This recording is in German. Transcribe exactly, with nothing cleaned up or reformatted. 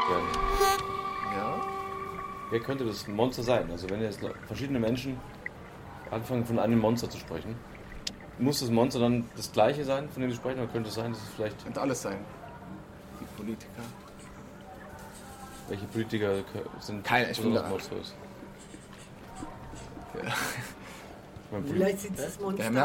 werden. Ja. Wer könnte das Monster sein? Also wenn jetzt verschiedene Menschen anfangen von einem Monster zu sprechen, muss das Monster dann das gleiche sein, von dem sie sprechen, oder könnte es sein, dass es vielleicht... Könnte alles sein. Die Politiker. Welche Politiker sind Keine, ich besonders will- monströs? Ja. Mein Poli- Vielleicht sind es das Monster Der